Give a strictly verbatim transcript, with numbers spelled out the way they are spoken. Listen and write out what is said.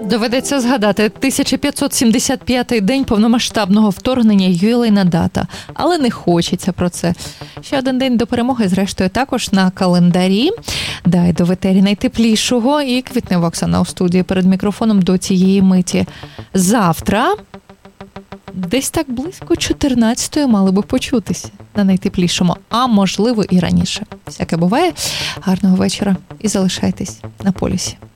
Доведеться згадати тисяча п'ятсот сімдесят п'ятий день повномасштабного вторгнення, ювілейна дата. Але не хочеться про це. Ще один день до перемоги, зрештою, також на календарі. Дай до ветері найтеплішого. І Квітнева Оксана у студії перед мікрофоном до цієї миті. Завтра десь так близько чотирнадцятої мали би почутися на найтеплішому, а можливо і раніше. Всяке буває. Гарного вечора і залишайтесь на полюсі.